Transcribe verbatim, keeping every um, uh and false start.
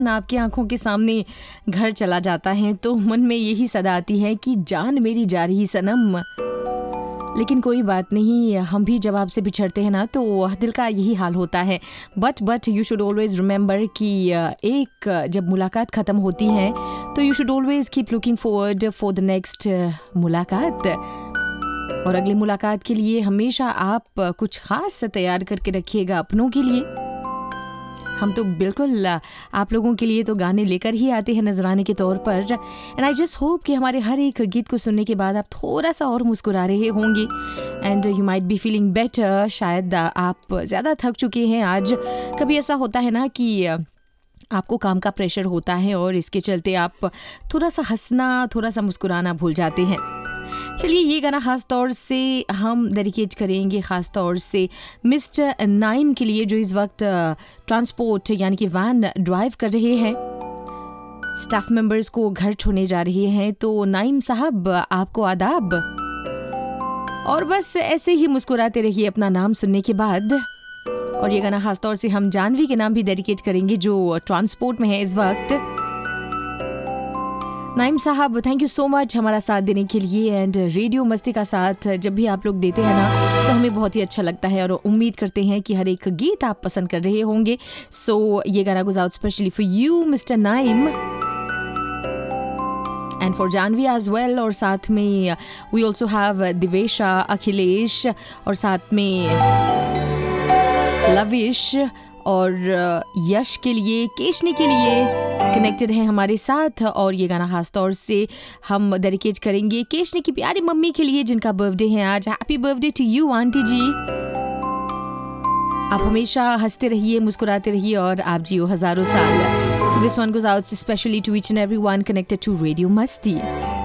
ना आपकी आंखों के सामने घर चला जाता है तो मन में यही सदा आती है कि जान मेरी जा रही सनम। लेकिन कोई बात नहीं, हम भी जब आपसे बिछड़ते हैं ना तो दिल का यही हाल होता है। But but you should always remember कि एक जब मुलाकात ख़त्म होती है तो you should always keep looking forward for the next मुलाकात। और अगली मुलाकात के लिए हमेशा आप कुछ ख़ास तैयार करके रखिएगा अपनों के लिए। हम तो बिल्कुल आप लोगों के लिए तो गाने लेकर ही आते हैं नजराने के तौर पर। एंड आई जस्ट होप कि हमारे हर एक गीत को सुनने के बाद आप थोड़ा सा और मुस्कुरा रहे होंगे and you might be feeling better. शायद आप ज़्यादा थक चुके हैं आज। कभी ऐसा होता है ना कि आपको काम का प्रेशर होता है और इसके चलते आप थोड़ा सा हंसना, थोड़ा सा मुस्कुराना भूल जाते हैं। चलिए ये गाना ख़ास तौर से हम डेडिकेट करेंगे ख़ास तौर से मिस्टर नाइम के लिए, जो इस वक्त ट्रांसपोर्ट यानी कि वैन ड्राइव कर रहे हैं, स्टाफ मेंबर्स को घर छोड़ने जा रहे हैं। तो नाइम साहब आपको आदाब, और बस ऐसे ही मुस्कुराते रहिए अपना नाम सुनने के बाद। और ये गाना ख़ास तौर से हम जानवी के नाम भी डेडिकेट करेंगे जो ट्रांसपोर्ट में है इस वक्त। नाइम साहब थैंक यू सो मच हमारा साथ देने के लिए एंड रेडियो मस्ती का साथ जब भी आप लोग देते हैं ना तो हमें बहुत ही अच्छा लगता है और उम्मीद करते हैं कि हर एक गीत आप पसंद कर रहे होंगे। सो so, ये गाना goes out specially for you mister नाइम and for Janvi as well. और साथ में वी ऑल्सो हैव दिवेशा, अखिलेश और साथ में लविश और यश के लिए, केशनी के लिए कनेक्टेड हैं हमारे साथ। और ये गाना खास तौर से हम डेडिकेट करेंगे केशनी की प्यारी मम्मी के लिए जिनका बर्थडे है आज। Happy birthday to you aunty जी। आप हमेशा हंसते रहिए, मुस्कुराते रहिए और आप जियो हजारों साल। So this one goes out specially to each and everyone connected to radio मस्ती।